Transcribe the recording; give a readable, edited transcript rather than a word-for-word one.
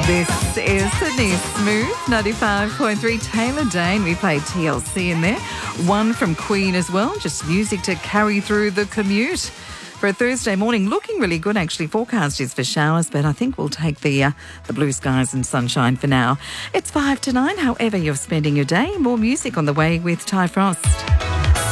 This is Sydney's Smooth 95.3. Taylor Dane. We played TLC in there. One from Queen as well. Just music to carry through the commute. For a Thursday morning, looking really good actually. Forecast is for showers, but I think we'll take the blue skies and sunshine for now. It's 5 to 9. However you're spending your day, more music on the way with Ty Frost.